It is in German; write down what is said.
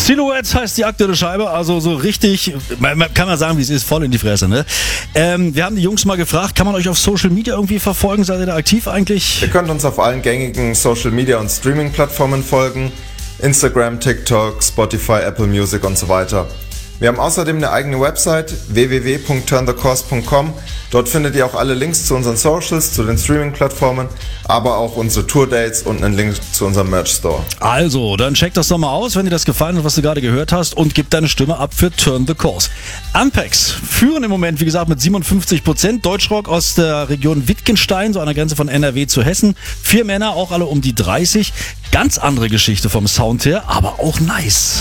Silhouette heißt die aktuelle Scheibe, also so richtig, kann man sagen, wie es ist, voll in die Fresse, ne? Wir haben die Jungs mal gefragt, kann man euch auf Social Media irgendwie verfolgen? Seid ihr da aktiv eigentlich? Ihr könnt uns auf allen gängigen Social Media und Streaming-Plattformen folgen. Instagram, TikTok, Spotify, Apple Music und so weiter. Wir haben außerdem eine eigene Website www.turnthecourse.com. Dort findet ihr auch alle Links zu unseren Socials, zu den Streaming-Plattformen, aber auch unsere Tour-Dates und einen Link zu unserem Merch-Store. Also, dann check das doch mal aus, wenn dir das gefallen hat, was du gerade gehört hast, und gib deine Stimme ab für Turn the Course. Ampex führen im Moment, wie gesagt, mit 57%. Deutschrock aus der Region Wittgenstein, so an der Grenze von NRW zu Hessen. 4 Männer, auch alle um die 30. Ganz andere Geschichte vom Sound her, aber auch nice.